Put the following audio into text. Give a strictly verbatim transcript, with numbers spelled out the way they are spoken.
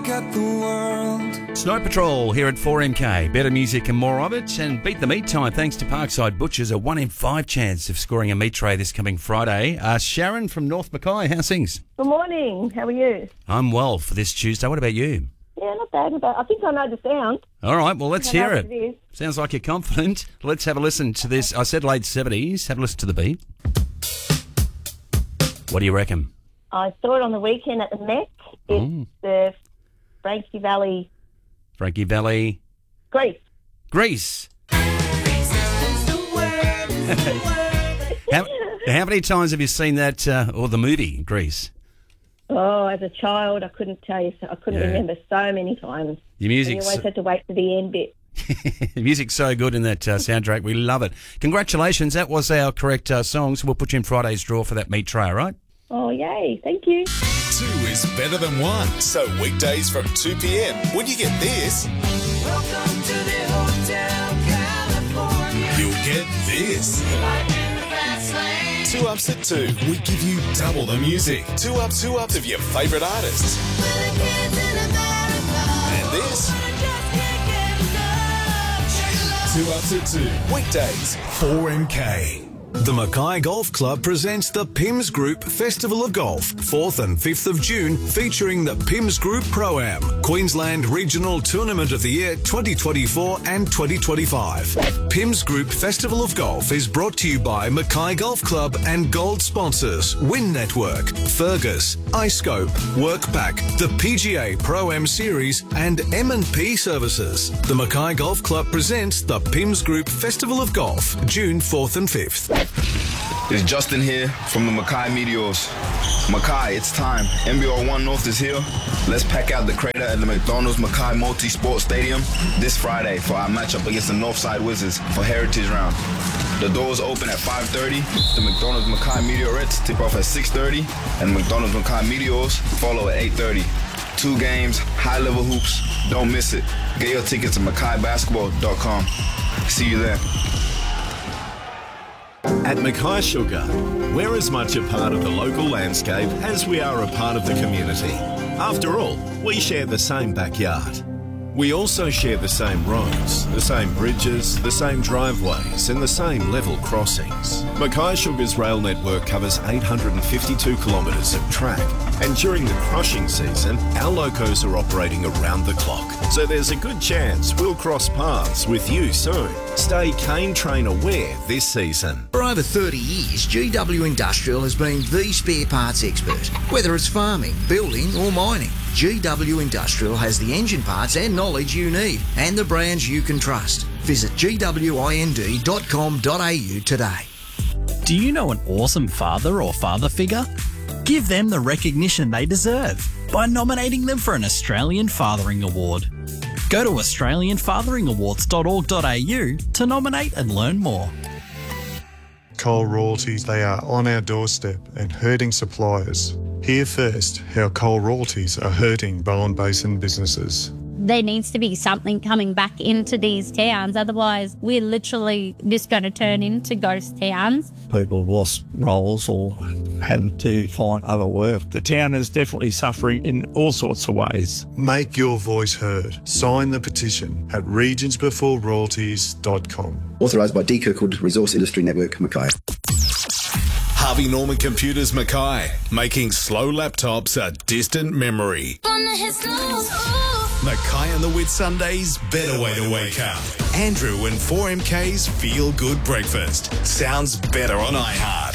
look at the world. Snow Patrol here at four M K. Better music and more of it. And beat the meat time thanks to Parkside Butchers. A one in five chance of scoring a meat tray this coming Friday. Uh, Sharon from North Mackay, how's things? Good morning. How are you? I'm well for this Tuesday. What about you? Yeah, not bad. Not bad. I think I know the sound. All right, well, let's I hear know it. what it is. Sounds like you're confident. Let's have a listen to this. I said late seventies. Have a listen to the beat. What do you reckon? I saw it on the weekend at the Met. It's Oh. the Frankie Valley, Frankie Valley. Greece. Greece. how, how many times have you seen that, uh, or the movie, Greece? Oh, as a child, I couldn't tell you. So, I couldn't Yeah. remember so many times. Your And you music's, always had to wait for the end bit. the music's so good in that uh, soundtrack. We love it. Congratulations. That was our correct uh, song, so we'll put you in Friday's draw for that meat tray, all right? Oh, yay. Thank you. Two is better than one. So weekdays from two p.m. when you get this, Welcome to the Hotel California. you'll get this. Life in the fast lane. Two ups at two, we give you double the music. Two ups, two ups of your favourite artists. For the kids in America. And this, Just can't get enough. two ups at two. Weekdays, four M K. The Mackay Golf Club presents the P I M S Group Festival of Golf, fourth and fifth of June, featuring the P I M S Group Pro-Am, Queensland Regional Tournament of the Year twenty twenty-four and twenty twenty-five. P I M S Group Festival of Golf is brought to you by Mackay Golf Club and gold sponsors Win Network, Fergus, iScope, Workpack, the P G A Pro-Am Series and M and P Services. The Mackay Golf Club presents the P I M S Group Festival of Golf, June fourth and fifth. It's Justin here from the Mackay Meteors. Mackay, it's time. N B R one North is here. Let's pack out the crater at the McDonald's Mackay Multi-Sport Stadium this Friday for our matchup against the Northside Wizards for Heritage Round. The doors open at five thirty. The McDonald's Mackay Meteorettes tip off at six thirty, and McDonald's Mackay Meteors follow at eight thirty. Two games, high-level hoops. Don't miss it. Get your tickets at mackay basketball dot com. See you there. At Mackay Sugar, we're as much a part of the local landscape as we are a part of the community. After all, we share the same backyard. We also share the same roads, the same bridges, the same driveways and the same level crossings. Mackay Sugar's rail network covers eight hundred fifty-two kilometres of track, and during the crushing season, our locos are operating around the clock. So there's a good chance we'll cross paths with you soon. Stay cane train aware this season. For over thirty years, G W Industrial has been the spare parts expert. Whether it's farming, building or mining, G W Industrial has the engine parts and knowledge you need and the brands you can trust. Visit g w i n d dot com dot a u today. Do you know an awesome father or father figure? Give them the recognition they deserve by nominating them for an Australian Fathering Award. Go to australian fathering awards dot org dot a u to nominate and learn more. Coal royalties, they are on our doorstep and hurting suppliers. Hear first how coal royalties are hurting Bowen Basin businesses. There needs to be something coming back into these towns, otherwise we're literally just going to turn into ghost towns. People have lost roles or had to find other work. The town is definitely suffering in all sorts of ways. Make your voice heard. Sign the petition at regions before royalties dot com. Authorised by D. Kirkwood Resource Industry Network, Mackay. Harvey Norman Computers Mackay, making slow laptops a distant memory. Mackay and the Whitsundays, better way to wake up. Andrew and four M K's Feel Good Breakfast. Sounds better on iHeart.